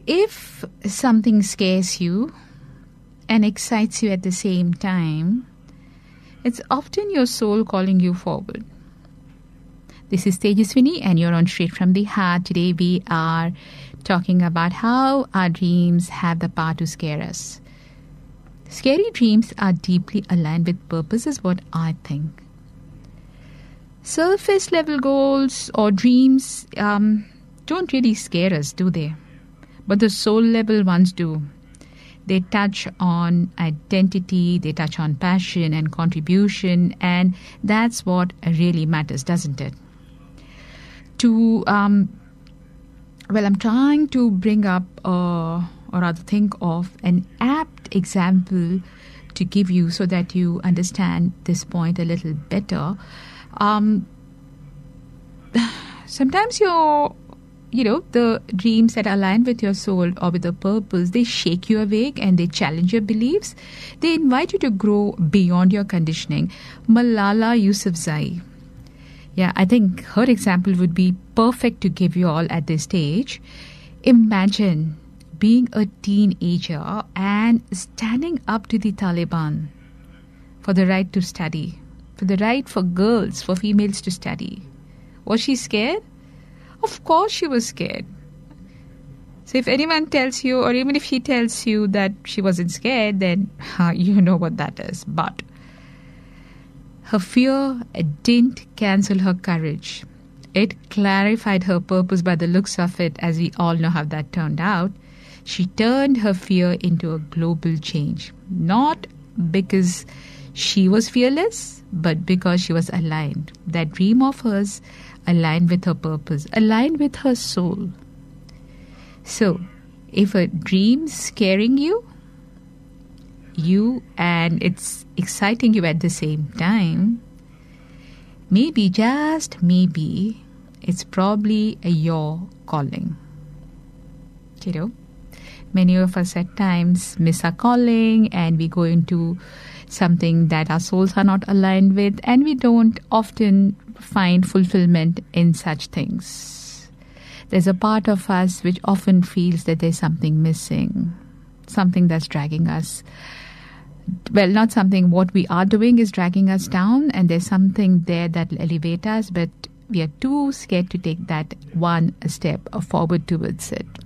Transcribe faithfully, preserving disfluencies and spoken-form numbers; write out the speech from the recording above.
If something scares you and excites you at the same time, it's often your soul calling you forward. This is Tejaswini and you're on Straight from the Heart. Today we are talking about how our dreams have the power to scare us. Scary dreams are deeply aligned with purpose is what I think. Surface level goals or dreams um, don't really scare us, do they? But the soul level ones do. They touch on identity, they touch on passion and contribution, and that's what really matters, doesn't it? To, um, well, I'm trying to bring up, uh, or rather think of an apt example to give you so that you understand this point a little better. Um, sometimes you're You know, the dreams that align with your soul or with a purpose, they shake you awake and they challenge your beliefs. They invite you to grow beyond your conditioning. Malala Yousafzai. Yeah, I think her example would be perfect to give you all at this stage. Imagine being a teenager and standing up to the Taliban for the right to study, for the right for girls, for females to study. Was she scared? Of course she was scared. So if anyone tells you, or even if she tells you that she wasn't scared, then uh, you know what that is. But her fear didn't cancel her courage. It clarified her purpose by the looks of it, as we all know how that turned out. She turned her fear into a global change. Not because she was fearless, but because she was aligned. That dream of hers aligned with her purpose, aligned with her soul. So, if a dream's scaring you, you and it's exciting you at the same time, maybe, just maybe, it's probably a your calling. You know, many of us at times miss our calling and we go into something that our souls are not aligned with, and we don't often find fulfillment in such things. There's a part of us which often feels that there's something missing, something that's dragging us. Well, not something what we are doing is dragging us down, and there's something there that will elevate us, but we are too scared to take that one step forward towards it.